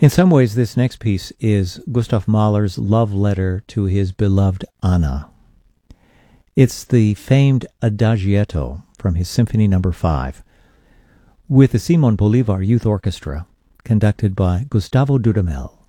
In some ways, this next piece is Gustav Mahler's love letter to his beloved Anna. It's the famed Adagietto from his Symphony No. 5, with the Simon Bolivar Youth Orchestra, conducted by Gustavo Dudamel.